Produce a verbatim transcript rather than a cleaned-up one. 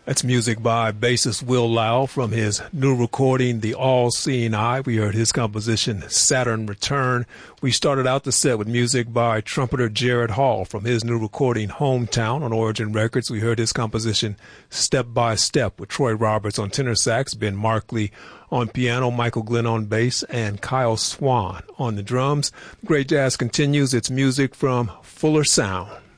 That's music by bassist Will Lau from his new recording, The All-Seeing Eye. We heard his composition, Saturn Return. We started out the set with music by trumpeter Jared Hall from his new recording, Hometown, on Origin Records. We heard his composition, Step by Step, with Troy Roberts on tenor sax, Ben Markley on piano, Michael Glenn on bass, and Kyle Swan on the drums. The Great Jazz continues. It's music from Fuller Sound.